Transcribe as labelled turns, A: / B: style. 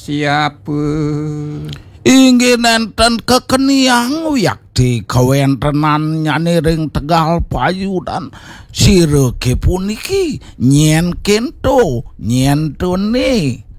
A: siap.
B: Inggih nenten kekeniang yakti kawentenan nyaniring Tegal Payudan sirege puniki nyen kento nyen tone